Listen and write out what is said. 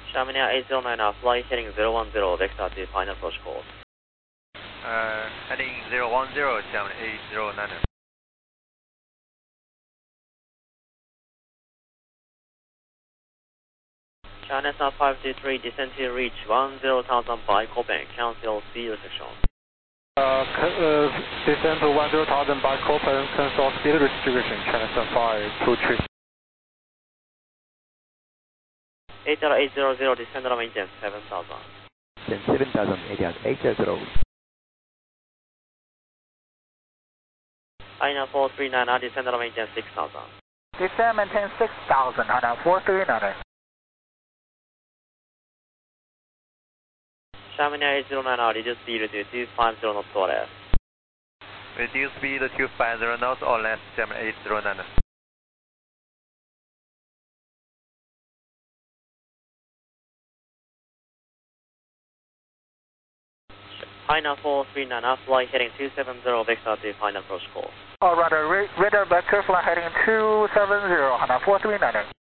Xiamen Air 809, flight heading 010, vector to final approach course. Heading 010, Xiamen 809. China South 523, descend to reach 10,000 by Copen, cancel speed restriction. Descend to 10,000 by Copen, cancel speed restriction, China South 523. 800, descend on maintenance 7,000. 7,000, 800. INA 439, descend on maintenance 6,000. Descend maintain 6,000, INA 439. Xiamen Air 809, reduce speed to 250 knots or less. Reduce speed to 250 knots or less, Xiamen 809. INA 439, flight heading 270, vector to final approach course. Radar vector flight heading 270, INA 439.